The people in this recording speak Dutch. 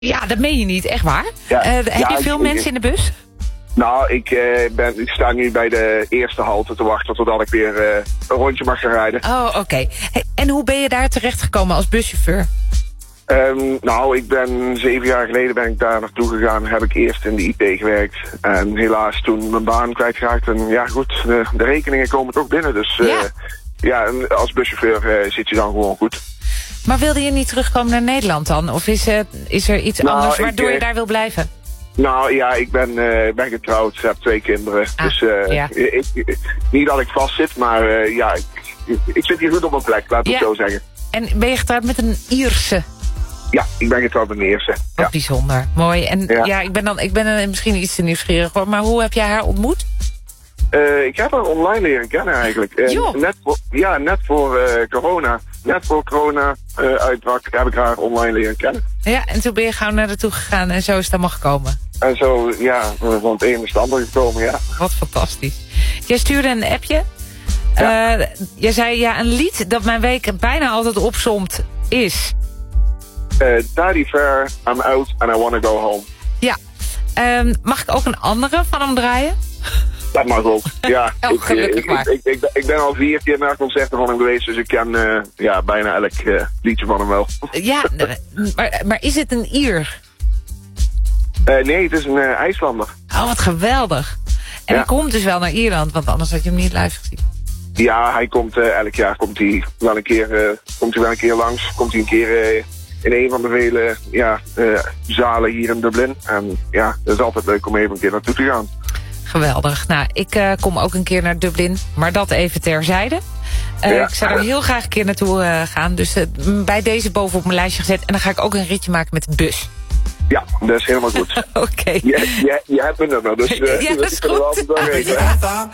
Ja, dat meen je niet, echt waar? Ja. Heb je veel mensen in de bus? Nou, ik sta nu bij de eerste halte te wachten totdat ik weer een rondje mag gaan rijden. Oh, oké. Hey, en hoe ben je daar terechtgekomen als buschauffeur? Nou, ik ben 7 jaar geleden daar naartoe gegaan. Heb ik eerst in de IT gewerkt. En helaas toen mijn baan kwijtgeraakt. En ja, goed, de rekeningen komen toch binnen. Dus en als buschauffeur zit je dan gewoon goed. Maar wilde je niet terugkomen naar Nederland dan? Of is er iets anders waardoor je daar wil blijven? Nou ja, ik ben getrouwd, heb 2 kinderen. Dus niet dat ik vast zit, maar ik zit hier goed op mijn plek, laten we het zo zeggen. En ben je getrouwd met een Ierse? Ja, ik ben getrouwd met een Ierse. Ja. Bijzonder, mooi. En ik ben misschien iets te nieuwsgierig hoor, maar hoe heb jij haar ontmoet? Ik heb haar online leren kennen eigenlijk. Net voor corona. Net voor corona uitbrak heb ik haar online leren kennen. Ja, en toen ben je gauw naar naartoe gegaan en zo is het allemaal gekomen. En zo, van het ene is het andere gekomen, ja. Wat fantastisch. Jij stuurde een appje. Jij zei, een lied dat mijn week bijna altijd opsomt is... Daddy Fair, I'm out and I wanna go home. Ja. Mag ik ook een andere van hem draaien? Dat mag ook, ja. Gelukkig maar. Ik ben al 4 keer naar concerten van hem geweest, dus ik ken bijna elk liedje van hem wel. Ja, maar is het een Ier? Nee, het is een IJslander. Oh, wat geweldig. En hij komt dus wel naar Ierland, want anders had je hem niet live gezien. Ja, hij komt elk jaar komt hij wel een keer langs. Komt hij een keer in een van de vele zalen hier in Dublin. En ja, het is altijd leuk om even een keer naartoe te gaan. Geweldig. Nou, ik kom ook een keer naar Dublin, maar dat even terzijde. Ik zou er heel graag een keer naartoe gaan. Dus bij deze boven op mijn lijstje gezet. En dan ga ik ook een ritje maken met de bus. Ja, dat is helemaal goed. Oké. Je hebt een nummer, dus ja, dat is goed.